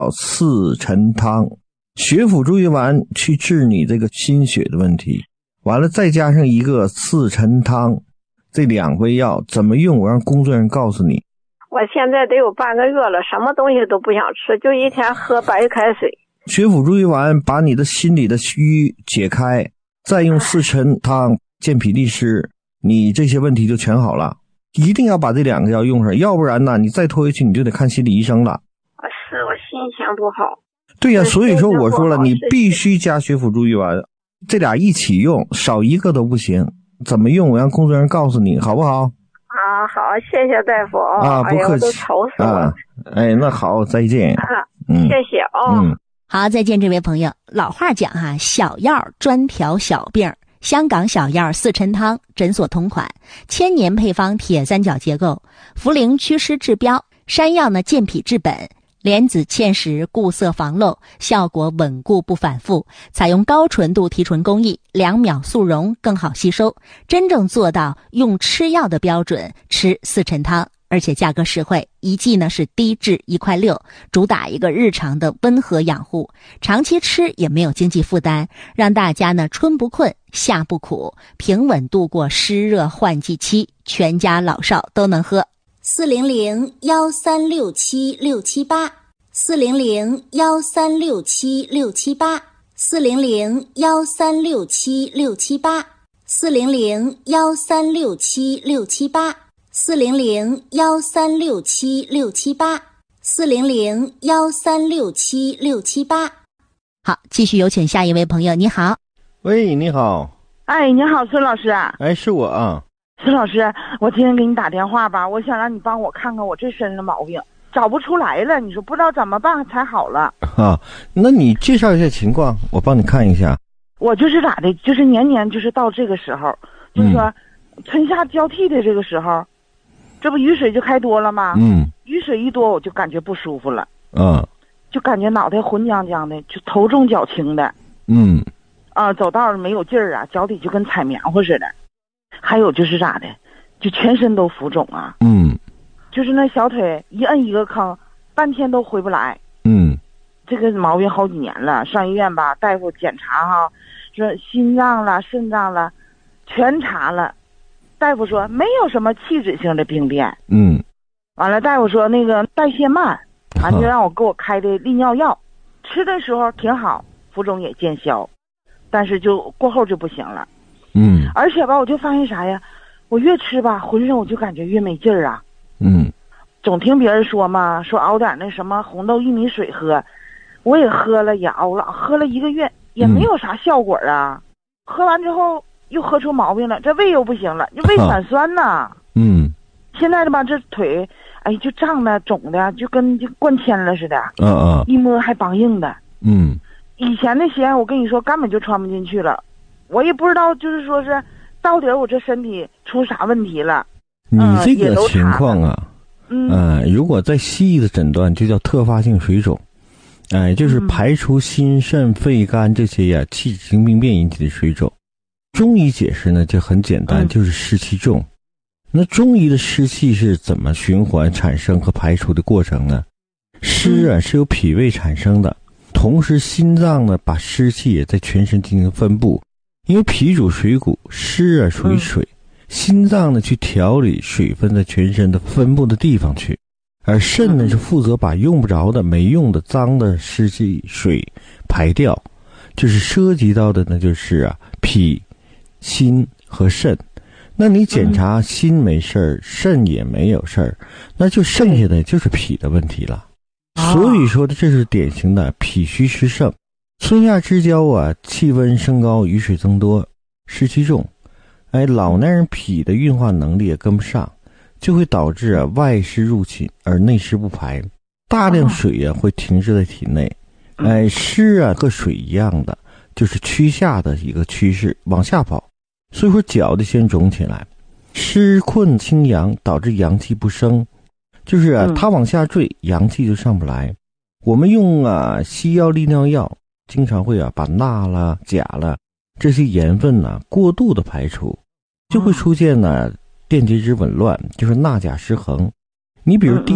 四陈汤，血府逐瘀丸去治你这个心血的问题，完了再加上一个四陈汤，这2味药怎么用，我让工作人员告诉你。 我现在得有半个月了，什么东西都不想吃，就一天喝白开水。 血府逐瘀丸把你的心里的虚解开，再用四陈汤健脾利湿，你这些问题就全好了。一定要把这2个药用上，要不然呢你再拖回去你就得看心理医生了。 是我心情不好。 对呀，所以说我说了，你必须加血府逐瘀丸，这俩一起用，少一个都不行。怎么用我让工作人员告诉你，好不好？ 啊，好，谢谢大夫啊，不客气， 都愁死我了。 哎，那好，再见。 谢谢哦。 好，再见这位朋友。老话讲哈，小药专调小病，香港小药四陈汤，诊所同款，1000年配方，铁三角结构，茯苓祛湿治标，山药呢健脾治本，莲子芡实固色防漏，效果稳固不反复，采用高纯度提纯工艺，2秒速溶，更好吸收，真正做到用吃药的标准吃四陈汤，而且价格实惠，一剂呢是低至1.6块，主打一个日常的温和养护，长期吃也没有经济负担，让大家呢春不困，夏不苦，平稳度过湿热换季期，全家老少都能喝。400-1367678，400-1367678，400-1367678，400-1367678。好，继续有请下一位朋友。你好。 喂，你好。 哎，你好，孙老师。 哎，是我啊。 孙老师，我今天给你打电话吧，我想让你帮我看看我这身上的毛病，找不出来了，你说不知道怎么办才好了。 那你介绍一下情况，我帮你看一下。 我就是咋的，就是年年就是到这个时候，就是说春夏交替的这个时候，这不雨水就开多了吗？雨水一多我就感觉不舒服了。就感觉脑袋浑浆浆的，就头重脚轻的。走道没有劲儿啊，脚底就跟踩棉花似的。还有就是咋的，就全身都浮肿啊。就是那小腿一摁一个坑，半天都回不来。这个毛病好几年了，上医院吧，大夫检查哈，说心脏了、肾脏了，全查了。大夫说没有什么器质性的病变。完了，大夫说那个代谢慢，完就让我给我开的利尿药，吃的时候挺好，浮肿也见消，但是就过后就不行了。而且吧，我就发现啥呀，我越吃吧，浑身我就感觉越没劲儿啊。总听别人说嘛，说熬点那什么红豆薏米水喝，我也喝了，也熬了，喝了1个月也没有啥效果啊。喝完之后又喝出毛病了，这胃又不行了，就胃反酸呐。现在的吧，这腿哎就胀的肿的，就跟就灌铅了似的。一摸还梆硬的。以前的鞋我跟你说根本就穿不进去了，我也不知道就是说是到底我这身体出啥问题了。 你这个情况啊，如果在西医的诊断就叫特发性水肿，就是排除心肾肺肝这些呀器质性病变引起的水肿。中医解释呢就很简单，就是湿气重。那中医的湿气是怎么循环产生和排除的过程呢？湿啊是由脾胃产生的，同时心脏呢把湿气也在全身进行分布，因为脾主水谷，湿啊属于水，心脏呢去调理水分在全身的分布的地方去，而肾呢是负责把用不着的、没用的、脏的湿气水排掉，就是涉及到的呢就是脾、心和肾。那你检查心没事儿，肾也没有事儿，那就剩下的就是脾的问题了。所以说的这是典型的脾虚湿盛。春夏之交啊，气温升高，雨水增多，湿气重，老男人脾的运化能力也跟不上，就会导致外湿入侵而内湿不排，大量水会停滞在体内。湿和水一样的，就是趋下的一个趋势，往下跑。所以说脚就先肿起来，湿困清阳，导致阳气不升，就是它往下坠，阳气就上不来。我们用西药利尿药经常会把钠了、钾了这些盐分过度的排除，就会出现电解质紊乱，就是钠钾失衡。你比如低钾，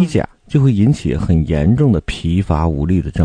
就会引起很严重的疲乏无力的症